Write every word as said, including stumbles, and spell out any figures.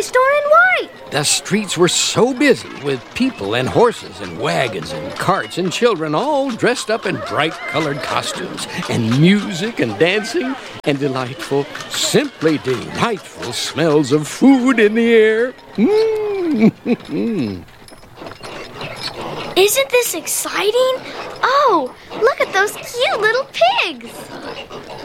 store in white. The streets were so busy with people and horses and wagons and carts and children all dressed up in bright-colored costumes and music and dancing and delightful, simply delightful smells of food in the air. Mm. Isn't this exciting? Oh, look at those cute little pigs.